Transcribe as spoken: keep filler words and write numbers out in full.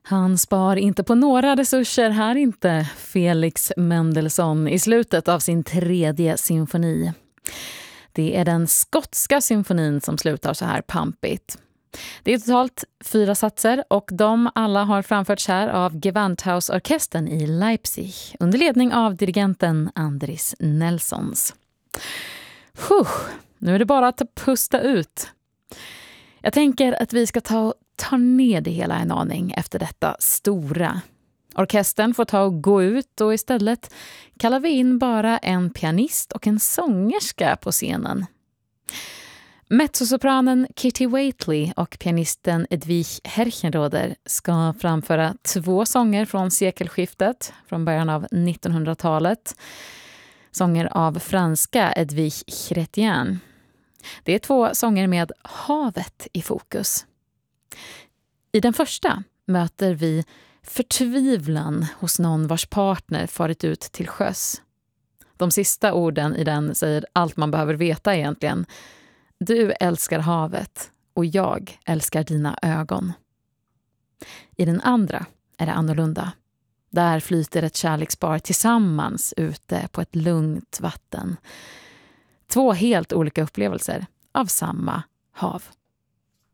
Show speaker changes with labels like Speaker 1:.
Speaker 1: Han spar inte på några resurser här inte, Felix Mendelssohn, i slutet av sin tredje symfoni. Det är den skotska symfonin som slutar så här pampigt. Det är totalt fyra satser och de alla har framförts här av Gewandhausorkestern i Leipzig under ledning av dirigenten Andris Nelsons. Puh, nu är det bara att pusta ut. Jag tänker att vi ska ta, ta ner det hela en aning efter detta stora. Orkestern får ta och gå ut och istället kallar vi in bara en pianist och en sångerska på scenen. Mezzosopranen Kitty Waitley och pianisten Edwige Herchenroder ska framföra två sånger från sekelskiftet, från början av nittonhundratalet. Sånger av franska Edwige Chrétien. Det är två sånger med havet i fokus. I den första möter vi förtvivlan hos någon vars partner farit ut till sjöss. De sista orden i den säger allt man behöver veta egentligen. Du älskar havet och jag älskar dina ögon. I den andra är det annorlunda. Där flyter ett kärlekspar tillsammans ute på ett lugnt vatten. Två helt olika upplevelser av samma hav.